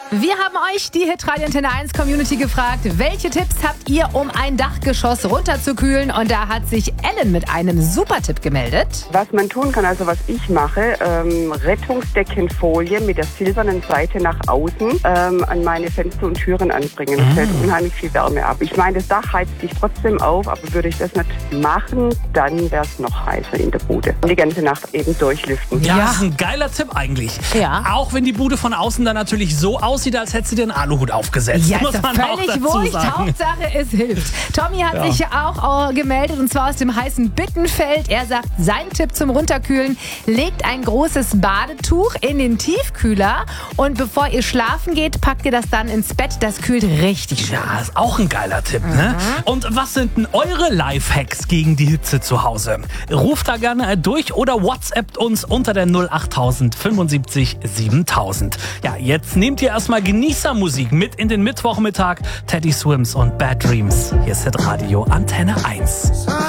Wir haben euch, die Hitradio Antenne 1 Community, gefragt, welche Tipps habt ihr, um ein Dachgeschoss runterzukühlen? Und da hat sich Ellen mit einem super Tipp gemeldet. Was man tun kann, also was ich mache, Rettungsdeckenfolie mit der silbernen Seite nach außen an meine Fenster und Türen anbringen. Das hält unheimlich viel Wärme ab. Ich meine, das Dach heizt sich trotzdem auf, aber würde ich das nicht machen, dann wäre es noch heißer in der Bude. Die ganze Nacht eben durchlüften. Ja, das ist ein geiler Tipp eigentlich. Ja. Auch wenn die Bude von außen dann natürlich so aussieht, als hättest du dir einen Aluhut aufgesetzt. Ja, muss ist man auch völlig dazu wurscht. sagen. Hauptsache, es hilft. Tommy hat sich auch gemeldet, und zwar aus dem heißen Bittenfeld. Er sagt, sein Tipp zum Runterkühlen: legt ein großes Badetuch in den Tiefkühler und bevor ihr schlafen geht, packt ihr das dann ins Bett. Das kühlt richtig schön. Ja, ist auch ein geiler Tipp, ne? Und was sind denn eure Lifehacks gegen die Hitze zu Hause? Ruft da gerne durch oder WhatsAppt uns unter der 08000 75 7000. Ja, jetzt nehmt ihr erstmal Genießermusik mit in den Mittwochmittag. Teddy Swims und Bad Dreams. Hier ist Hitradio Antenne 1.